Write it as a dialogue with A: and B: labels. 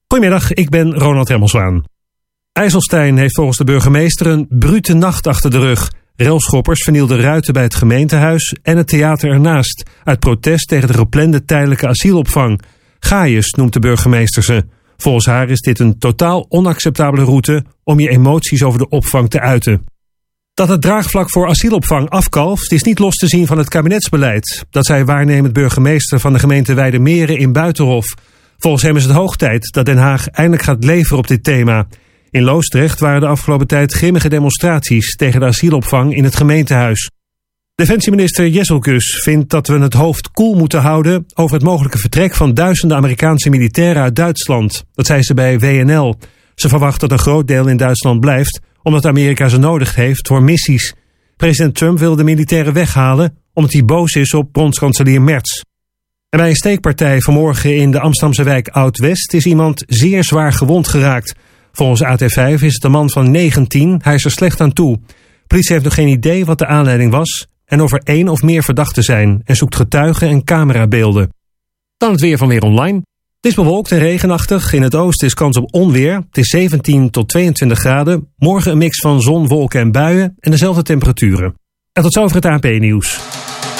A: Goedemiddag, ik ben Ronald Hemmelswaan. IJsselstein heeft volgens de burgemeester een brute nacht achter de rug. Railschoppers vernielden ruiten bij het gemeentehuis en het theater ernaast, uit protest tegen de geplande tijdelijke asielopvang. Gaius noemt de burgemeester ze. Volgens haar is dit een totaal onacceptabele route om je emoties over de opvang te uiten. Dat het draagvlak voor asielopvang afkalft is niet los te zien van het kabinetsbeleid. Dat zei waarnemend burgemeester van de gemeente Weijdermeren in Buitenhof. Volgens hem is het hoog tijd dat Den Haag eindelijk gaat leveren op dit thema. In Loosdrecht waren de afgelopen tijd grimmige demonstraties tegen de asielopvang in het gemeentehuis. Defensieminister Jesselgus vindt dat we het hoofd koel moeten houden over het mogelijke vertrek van duizenden Amerikaanse militairen uit Duitsland. Dat zei ze bij WNL. Ze verwacht dat een groot deel in Duitsland blijft, omdat Amerika ze nodig heeft voor missies. President Trump wil de militairen weghalen, omdat hij boos is op bondskanselier Merz. En bij een steekpartij vanmorgen in de Amsterdamse wijk Oud-West is iemand zeer zwaar gewond geraakt. Volgens AT5 is het een man van 19, hij is er slecht aan toe. Politie heeft nog geen idee wat de aanleiding was en of er 1 of meer verdachten zijn en zoekt getuigen en camerabeelden. Dan het weer van Weer Online. Het is bewolkt en regenachtig. In het oosten is kans op onweer. Het is 17 tot 22 graden. Morgen een mix van zon, wolken en buien en dezelfde temperaturen. En tot zover het ANP-nieuws.